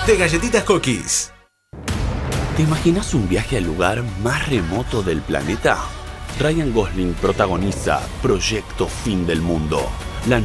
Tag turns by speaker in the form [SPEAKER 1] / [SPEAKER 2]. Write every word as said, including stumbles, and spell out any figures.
[SPEAKER 1] de Galletitas Cookies.
[SPEAKER 2] ¿Te imaginas un viaje al lugar más remoto del planeta? Ryan Gosling protagoniza Proyecto Fin del Mundo. La